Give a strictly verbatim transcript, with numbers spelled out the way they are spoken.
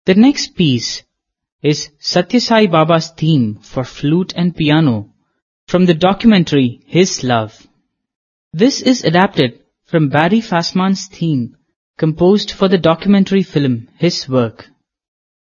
The next piece is Satya Sai Baba's theme for flute and piano from the documentary His Love. This is adapted from Barry Fassman's theme composed for the documentary film His Work.